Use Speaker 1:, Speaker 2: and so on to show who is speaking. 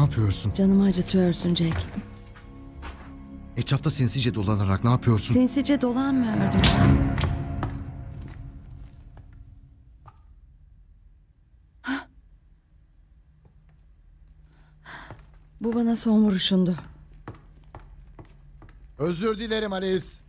Speaker 1: yapıyorsun?
Speaker 2: Canımı acıtıyorsun Jack.
Speaker 1: Etrafta sinsice dolanarak ne yapıyorsun?
Speaker 2: Sinsice dolanmıyordum. Hah. Bu bana son vuruşundu.
Speaker 1: Özür dilerim Alice.